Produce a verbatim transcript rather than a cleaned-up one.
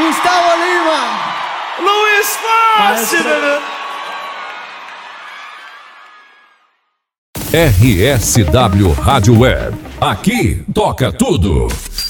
Gustavo Lima, Luiz Fácil. R S W Rádio Web. Aqui toca tudo.